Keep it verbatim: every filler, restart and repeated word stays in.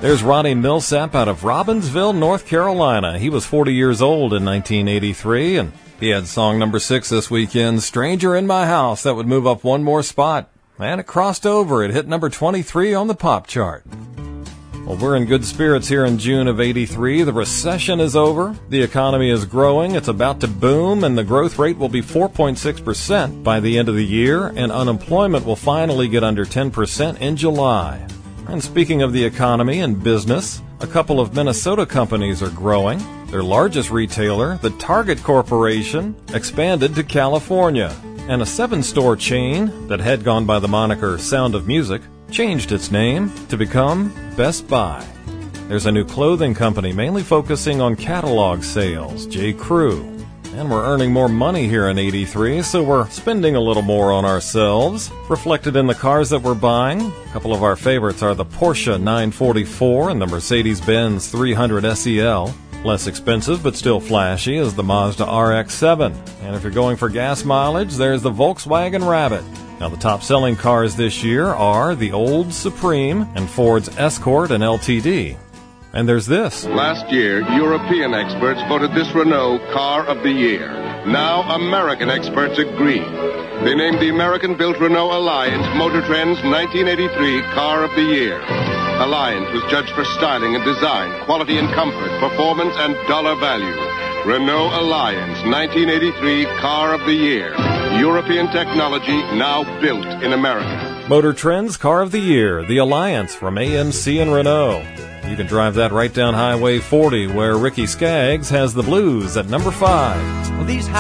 There's Ronnie Millsap out of Robbinsville, North Carolina. He was forty years old in nineteen eighty-three, and he had song number six this weekend, Stranger in My House. That would move up one more spot. And it crossed over. It hit number twenty-three on the pop chart. Well, we're in good spirits here in June of eighty-three. The recession is over. The economy is growing. It's about to boom, and the growth rate will be four point six percent by the end of the year, and unemployment will finally get under ten percent in July. And speaking of the economy and business, a couple of Minnesota companies are growing. Their largest retailer, the Target Corporation, expanded to California. And a seven-store chain that had gone by the moniker Sound of Music changed its name to become Best Buy. There's a new clothing company mainly focusing on catalog sales, J. Crew. And we're earning more money here in eighty-three, so we're spending a little more on ourselves, reflected in the cars that we're buying. A couple of our favorites are the Porsche nine forty-four and the Mercedes-Benz three hundred S E L. Less expensive but still flashy is the Mazda R X seven. And if you're going for gas mileage, there's the Volkswagen Rabbit. Now, the top-selling cars this year are the Old Supreme and Ford's Escort and L T D. And there's this. Last year, European experts voted this Renault Car of the Year. Now, American experts agree. They named the American-built Renault Alliance Motor Trend's nineteen eighty-three Car of the Year. Alliance was judged for styling and design, quality and comfort, performance and dollar value. Renault Alliance nineteen eighty-three Car of the Year. European technology now built in America. Motor Trend's Car of the Year, the Alliance from A M C and Renault. You can drive that right down Highway forty, where Ricky Skaggs has the blues at number five. Well, these